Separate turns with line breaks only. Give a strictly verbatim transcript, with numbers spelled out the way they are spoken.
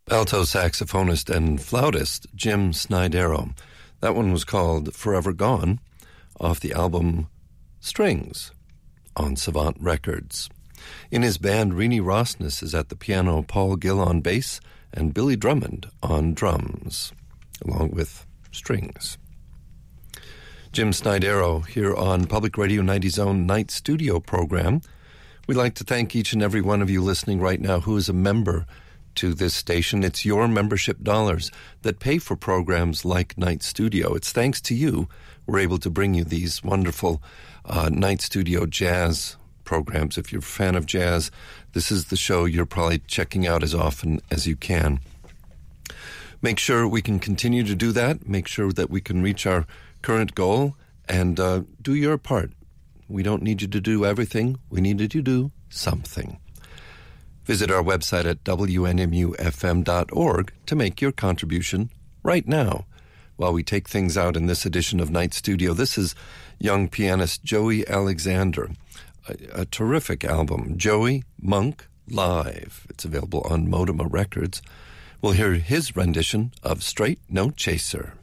alto saxophonist and flautist Jim Snydero. That one was called Forever Gone, off the album Strings on Savant Records. In his band, Renee Rosnes is at the piano, Paul Gill on bass, and Billy Drummond on drums, along with strings. Jim Snydero here on Public Radio ninety's own Night Studio program. We'd like to thank each and every one of you listening right now who is a member to this station. It's your membership dollars that pay for programs like Night Studio. It's thanks to you we're able to bring you these wonderful uh, Night Studio jazz programs. If you're a fan of jazz, this is the show you're probably checking out as often as you can. Make sure we can continue to do that. Make sure that we can reach our current goal and uh, do your part. We don't need you to do everything. We need you to do something. Visit our website at W N M U F M dot org to make your contribution right now. While we take things out in this edition of Night Studio, this is young pianist Joey Alexander. A, a terrific album, Joey Monk Live. It's available on Modema Records. We'll hear his rendition of Straight No Chaser.